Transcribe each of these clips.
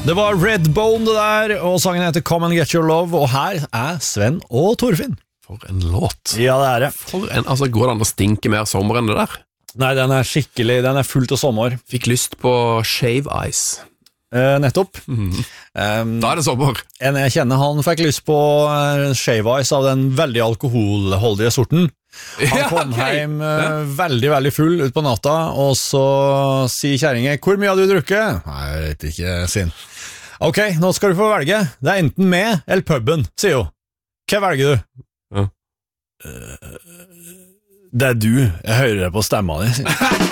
Det var Redbone det der, og sangen heter Come and Get Your Love, og her Sven og Torfinn. For en låt. Ja, det det. Altså, går det an å stinke mer sommer enn det der? Nei, den skikkelig, den fullt av sommer. Fikk lyst på Shave Ice. Nettopp. Da det sommer. En jeg kjenner, han fikk lyst på Shave Ice av den veldig alkoholholdige sorten. Han kom hjem veldig, veldig full ut på natta, og så sier kjæringen, hvor mye har du drukket? Nei, jeg vet ikke, sin. Ok, nå skal du få velge. Det enten med eller puben, sier hun. Hva velger du? Ja. Det du. Jeg hører det på stemma di.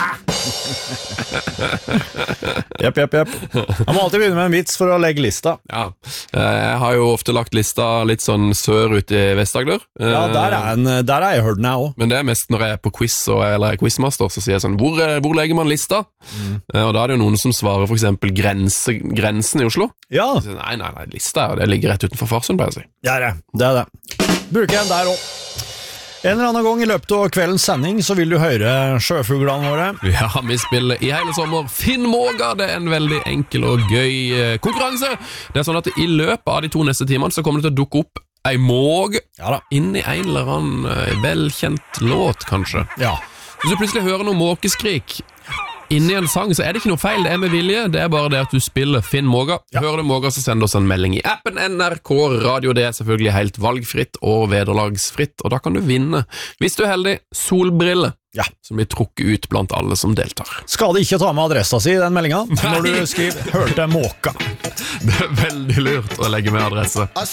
Jepp. Jeg må alltid begynne med en vits for å legge lista. Ja, jeg har jo ofte lagt lista litt sånn sør ut i Vest-Agder. Ja, der jeg hørt den jeg også. Men det mest når jeg på quiz eller quizmaster, så sier jeg sånn, hvor legger man lista? Og da det jo noen som svarer for eksempel grensen i Oslo. Ja. Så, nei, lista det ligger rett utenfor Farsund, bare jeg si. Det det. Bruker jeg den der også. En eller annen gang i løpet av kveldens sending så vil du høre sjøfuglene våre. Ja, vi spiller i hele sommer Finn Måga. Det en veldig enkel og gøy konkurranse. Det sånn at i løpet av de 2 neste timene så kommer det til å dukke opp ei måg inn i en eller annen velkjent låt, kanskje. Ja. Hvis du plutselig hører noe måkeskrik inni en sang, så det ikke noe feil, det med vilje. Det bare det at du spiller Finn Måga. Hører du Måga, så send oss en melding i appen NRK Radio. Det selvfølgelig helt valgfritt og vederlagsfritt, og da kan du vinne, hvis du heldig, solbrille. Ja, som blir trukket ut blant alle som deltar. Skal du ikke ta med adressa si i den meldingen når du skriver «Hørte måka». Det veldig lurt å legge med adresse.